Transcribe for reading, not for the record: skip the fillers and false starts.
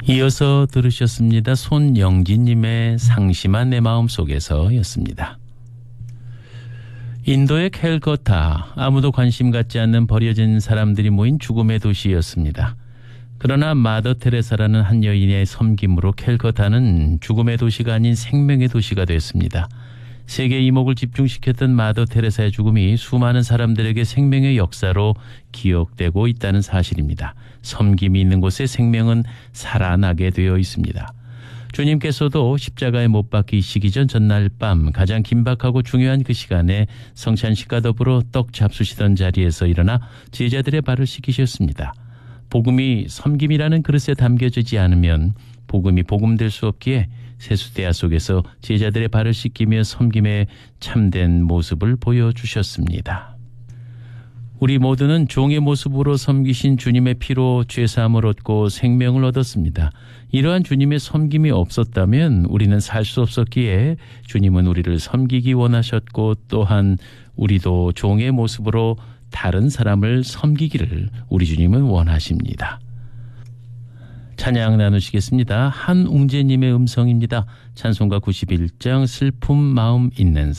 이어서 들으셨습니다. 손영진님의 상심한 내 마음속에서였습니다. 인도의 캘커타, 아무도 관심 갖지 않는 버려진 사람들이 모인 죽음의 도시였습니다. 그러나 마더 테레사라는 한 여인의 섬김으로 캘커타는 죽음의 도시가 아닌 생명의 도시가 됐습니다. 세계 이목을 집중시켰던 마더 테레사의 죽음이 수많은 사람들에게 생명의 역사로 기억되고 있다는 사실입니다. 섬김이 있는 곳에 생명은 살아나게 되어 있습니다. 주님께서도 십자가에 못 박히시기 전 전날 밤 가장 긴박하고 중요한 그 시간에 성찬식과 더불어 떡 잡수시던 자리에서 일어나 제자들의 발을 씻기셨습니다. 복음이 섬김이라는 그릇에 담겨지지 않으면 복음이 복음될 수 없기에 세수대야 속에서 제자들의 발을 씻기며 섬김의 참된 모습을 보여주셨습니다. 우리 모두는 종의 모습으로 섬기신 주님의 피로 죄사함을 얻고 생명을 얻었습니다. 이러한 주님의 섬김이 없었다면 우리는 살 수 없었기에 주님은 우리를 섬기기 원하셨고 또한 우리도 종의 모습으로 다른 사람을 섬기기를 우리 주님은 원하십니다. 찬양 나누시겠습니다. 한웅재님의 음성입니다. 찬송가 91장 슬픔 마음 있는